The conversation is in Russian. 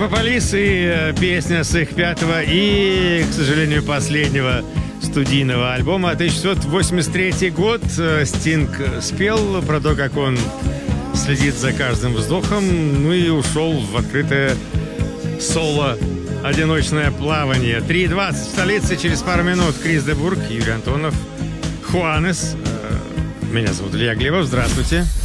Группа Police и песня с их пятого и, к сожалению, последнего студийного альбома. 1983 год. Стинг спел про то, как он следит за каждым вздохом, ну и ушел в открытое соло одиночное плавание. 3:20 в столице. Через пару минут Крис де Бург, Юрий Антонов, Хуанес. Меня зовут Илья Глебов. Здравствуйте.